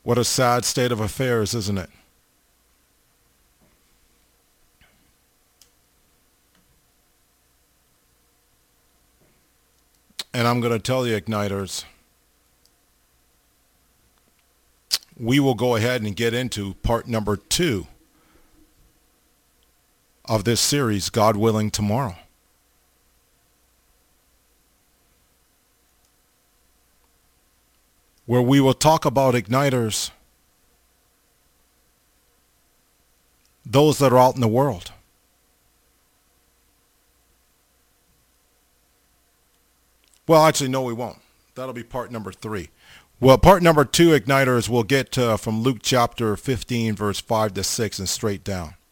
What a sad state of affairs, isn't it? And I'm going to tell you, Igniters, we will go ahead and get into part number 2 of this series, God willing, tomorrow. Where we will talk about, Igniters, those that are out in the world. Well, actually, no, we won't. That'll be part number 3. Well, part number 2, Igniters, we'll get from Luke chapter 15, verse 5 to 6 and straight down.